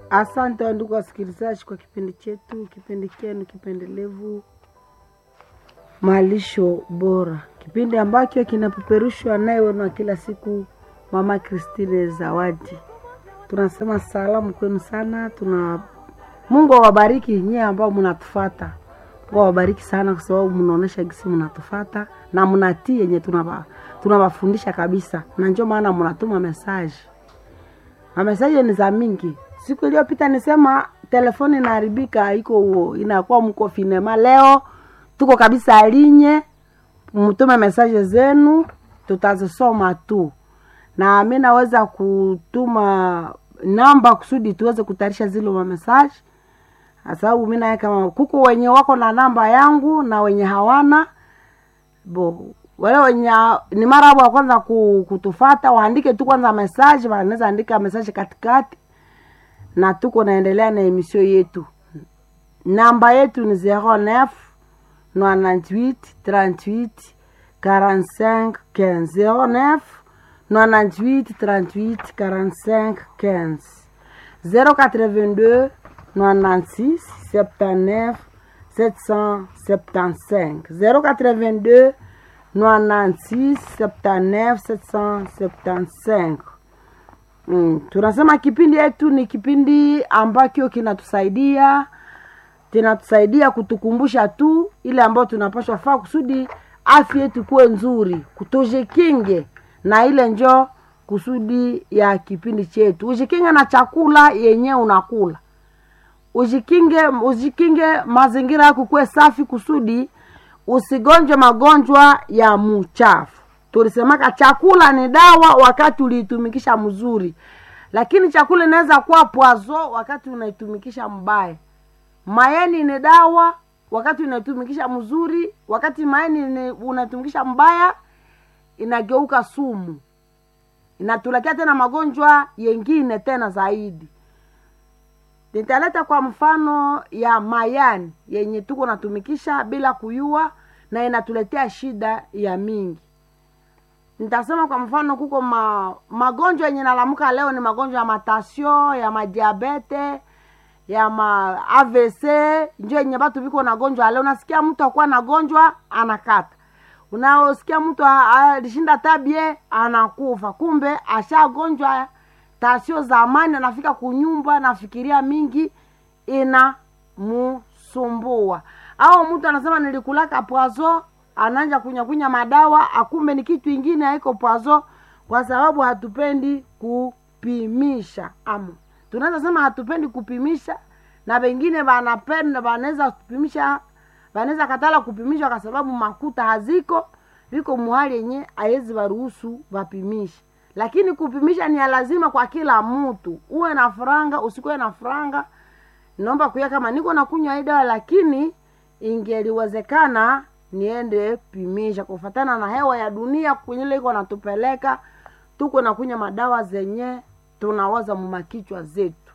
Asante ndugu wasikilizaji kwa kipindi chetu, kipindi chenu kipendelevu Malisho Bora. Kipindi ambacho kinapeperushwa naye wenu kila siku Mama Christine Zawadi. Tunasema salamu kwenu sana. Mungu awabariki nyie ambao mnatufuata. Mungu awabariki sana kwa sababu mnaonesha gisi mnatufuata na mnatii yenye tunawafundisha kabisa. Na ndio maana mnatuma message. Na message ni za mingi. Siku iliyopita nisema telefoni inaharibika, inakuwa mko finema. Leo tuko kabisa alinye, mtume message zenu tutazisoma tu. Na mimi naweza kutuma namba kusudi tuweze kutarisha zile message. Sababu mimi naye kama kuko wenye wako na namba yangu na wenye hawana. Wale wenye ni mara ya kwanza kutufuata waandike tu kwanza message, wanaweza andika message katikati. Na tuko naendelea na emission yetu. Namba yetu ni 09 98 38 45 15 09 98 38 45 15 082 96 79 775 082 96 79 775. Tunasema kipindi yetu ni kipindi ambacho kinatusaidia kutukumbusha tu ile ambayo tunapaswa faa kusudi afya yetu kuwe nzuri, kutojikinge na ile njoo kusudi ya kipindi chetu. Ujikinge na chakula yenye unakula. Ujikinge mazingira yako kuwe safi kusudi usigonje magonjwa ya mchafu. Tulisemaka chakula ni dawa wakati uliitumikisha mzuri. Lakini chakula inaweza kuwa poison wakati unaitumikisha mbaya. Mayeni ni dawa wakati unaitumikisha mzuri, wakati mayeni unaitumikisha mbaya inageuka sumu. Inatuletea tena magonjwa yengine tena zaidi. Nitaleta kwa mfano ya mayani yenye tuko natumikisha bila kuyua na inatuletea shida ya mingi. Nitasema kwa mfano kuko magonjwa yenye nalamuka leo ni magonjwa ya matasio, ya madiabete, ya AVC, njoo yenye watu biko na gonjwa leo. Unasikia mtu akwa na gonjwa anakata. Unasikia mtu alishinda tabie anakufa. Kumbe ashagonjwa tasio zamani, anafika kunyumba nafikiria mingi ina msumbua. Au mtu anasema nilikulaka poison, anaanza kunya madawa, akumbe ni kitu kingine haiko poison, kwa sababu hatupendi kupimisha. Tunaweza sema hatupendi kupimisha, na wengine wanapenda wanaweza kupimisha, wanaweza katala kupimisha kwa sababu makuta haziko, viko muhali yenye haiwezi waruhusu wapimishe. Lakini kupimisha ni lazima kwa kila mtu. Uwe na franga, usikuwe na franga. Naomba kuya kama niko nakunywa hii dawa lakini ingeliwezekana niende pimisha kufuatana na hewa ya dunia kwenye iko natupeleka. Tuko nakunywa madawa zenye tunawaza mumakichwa zetu.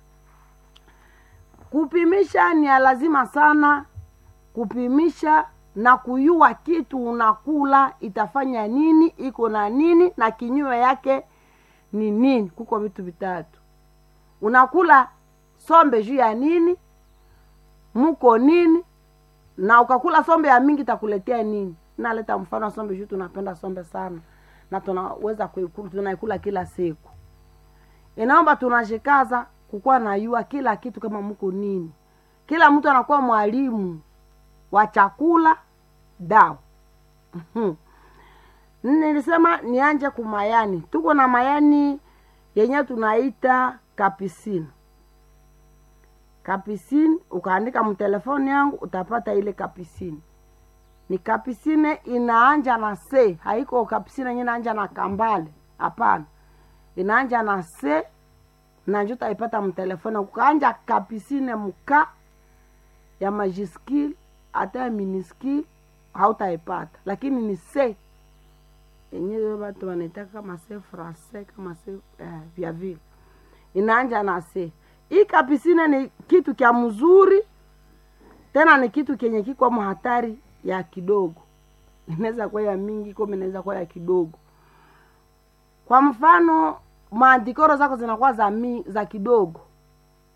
Kupimisha ni lazima sana. Kupimisha na kuyua kitu unakula itafanya nini, iko na nini na kinyume yake ni nini. Kuko vitu vitatu. Unakula sombe juu ya nini, muko nini, na ukakula sombe ya mingi takuletea nini. Naleta mfano sombe juu tunapenda sombe sana na tunaweza kuikula, tunaikula kila siku. Inaomba tunashikaza kukua na yua kila kitu kama muko nini. Kila mtu anakuwa mwalimu wa chakula dawa. Nilisema nianje kumayani. Tuko na mayani yenye tunaita Capucine. Capucine, ukaandika mtelefoni yangu utapata ile Capucine. Ni Capucine inaanja na C, haiko Capucine yenye inaanja na kambale. Hapana. Inaanja na C na njoo utaipata mtelefoni. Ukaanja Capucine muka ya majuscule hata minuscule hautaipata, lakini ni C yenyewe watu wanaitaka kama C français, kama C vya vile inaanja na C. Hii Capucine ni kitu kia mzuri, tena ni kitu kenye kiko hatari ya kidogo. Inaweza kuwa ya mingi, kama inaweza kuwa ya kidogo. Kwa mfano maandikoro zako zinakuwa za kidogo,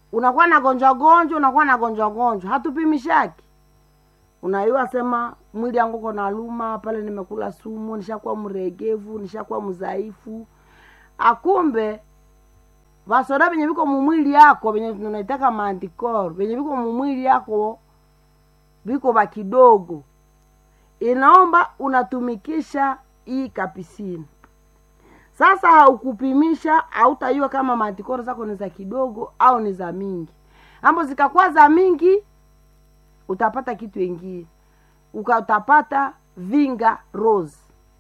unakuwa na gonjwa, hatupimishaki. Unaiwa sema mwili yangu uko na luma, pale nimekula sumu, nishakuwa mregevu, nishakuwa mzaifu. Akumbe vasoda benye biko mwili yako, benye tunaitaka mantikoro, benye biko mwili yako biko ba kidogo. Inaomba unatumikisha hii kapisini. Sasa haukupimisha, hautajua kama mantikoro zako ni za kidogo au ni za mingi. Ambo zikakuwa za mingi, utapata kitu kingine. Utapata vinga rose.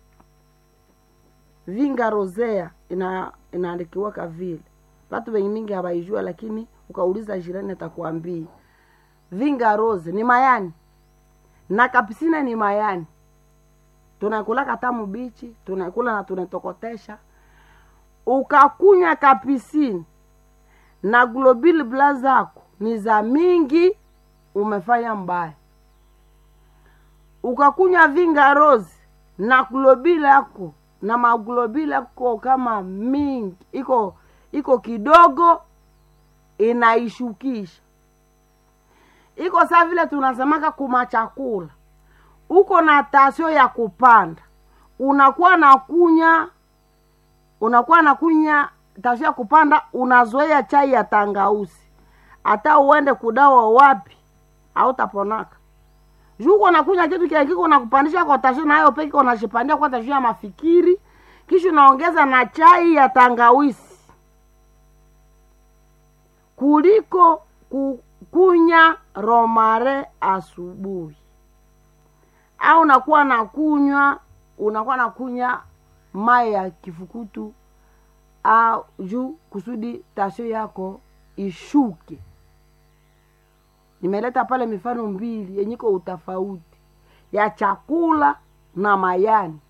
Vinga rosea inaandikiwa vile. Watu wengi mingi hawaijua, lakini ukauliza jirani atakwambia. Vinga rose ni mayani. Na kapisina ni mayani. Tunakula katamu bichi, tunakula na tunatokotesha. Ukakunya kapisini na globule bla zako ni za mingi, umefanya mbaya. Ukakunya vinga rose na globule yako na maglobule yako kama mingi iko kidogo, inaishukisha. Iko saa vile tunasemaka kuma chakula. Uko na tasio ya kupanda, unakuwa na kunya tasio ya kupanda, unazoea chai ya tangausi. Hata uende kudawa wapi hautaponaka. Juko nakunya kitu kiko na kupandisha kwa tasio, na hayo peke unashipandia kwa tasio ya mafikiri, kisha unaongeza na chai ya tangawisi. Kuliko kunya romare asubuhi. Au unakuwa na kunya mai ya kifukutu au juu kusudi tasio yako ishuke. Nimeleta pale mifano mbili yenyiko utafauti ya chakula na mayani.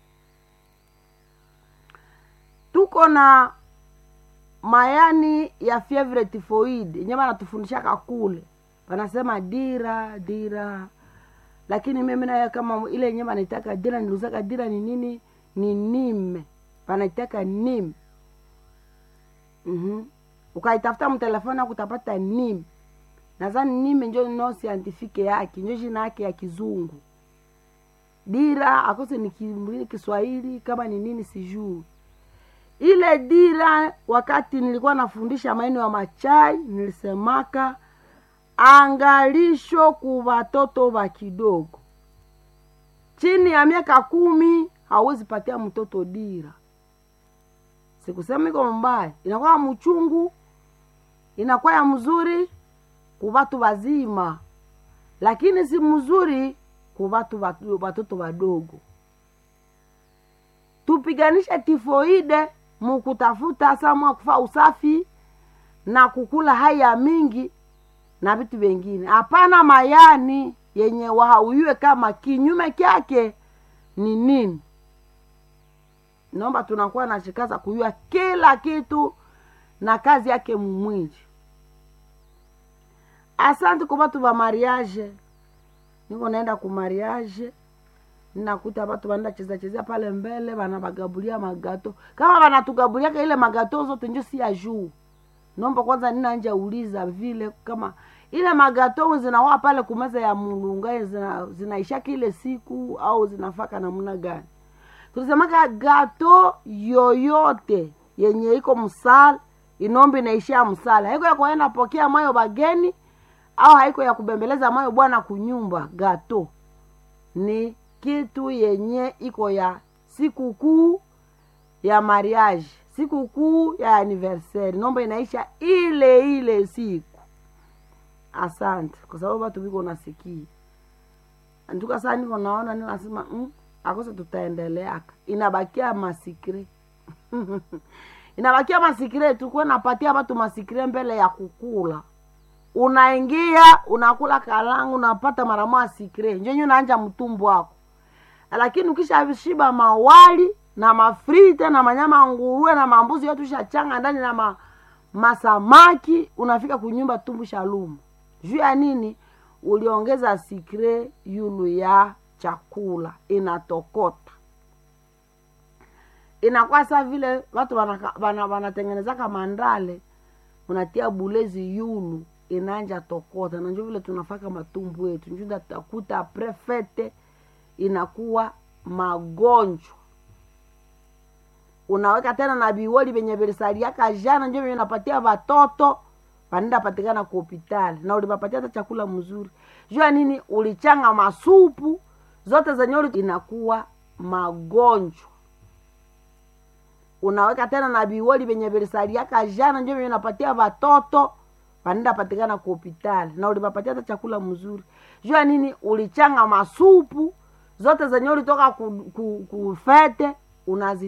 Tuko na mayani ya fievre typhoid, nyama natufundisha kakule. Wanasema dira. Lakini mimi na kama ile nyama naitaka dira, niluzaka dira ni nini? Ni nime. Wanaitaka nim. Ukaitafuta mtelefoni na kutapata nim. Nadhani nime ndio no scientifique yake, ndio jina yake ya kizungu. Dira akose ni Kiswahili, kama ni nini sijui. Ile dira wakati nilikuwa nafundisha maeneo ya machai, nilisemaka angalisho kwa watoto wa kidogo. Chini ya miaka 10 hauwezi patia mtoto dira. Sikusema iko mbaya, inakuwa mchungu, inakuwa ya mzuri kwa watu wazima, lakini si mzuri kwa watoto wadogo. Tupiganisha tifoide mukutafuta samwa kufa usafi na kukula haya mingi na vitu vingine. Hapana mayani yenye wahauiwe kama kinyume kyake ni nini. Naomba tunakuwa na chikaza kujua kila kitu na kazi yake mwili. Asante kwa watu wa mariage. Niko naenda ku mariage, ninakuta watu wanaenda cheza pale mbele, wanabagabulia magato. Kama wanatugabulia ile magato zote ndio si ya juu. Naomba kwanza nina nje uliza vile kama ile magato zinaoa pale kumeza ya mulunga zinaisha kile siku au zinafaka namna gani. Tulisemaka gato yoyote yenye iko msala inombe inaishia msala. Haiko ya kuenda pokea mayo bageni au haiko ya kubembeleza mayo bwana kunyumba. Gato ni kitu yenye iko ya sikukuu ya mariage, sikukuu ya anniversaire. Nomba inaisha ile siku. Asante kwa sababu watu biko nasikia. Antuka sana niko naona ninasema akose tutaendelea. Inabakia masikre. Inabakia masikre, tukue napatia watu masikre mbele ya kukula. Unaingia, unakula kalangu, unapata mara moja sikre. Njenye unaanja mtumbo wako. Lakini ukisha shiba mawali na mafrite na manyama nguruwe na mambuzi yote ushachanga ndani na masamaki, unafika kunyumba tumbu shalumu. Juu ya nini? Uliongeza sikre yulu ya chakula, inatokota. Inakuwa saa vile watu wanatengeneza kama mandale. unatia bulezi yulu inanja tokota, na njoo vile tunafaka matumbu yetu, njoo takuta prefete inakuwa magonjwa. Unaweka tena na biwoli benye belisaliaka jana, njoo unapatia watoto panda patikana kwa hospitali, na ulipapatia hata chakula mzuri. Jua nini? Ulichanga masupu zote zenye inakuwa magonjwa. Unaweka tena na biwoli benye belisaliaka jana, njoo unapatia watoto panda patikana kwa hospitali, na ulipapatia hata chakula mzuri. Jua nini? Ulichanga masupu zote zenye ulitoka kufete unazi